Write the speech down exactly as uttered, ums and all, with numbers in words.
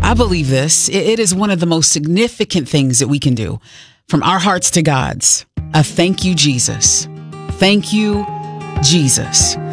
I believe this. It it is one of the most significant things that we can do from our hearts to God's. A thank you, Jesus. Thank you, Jesus.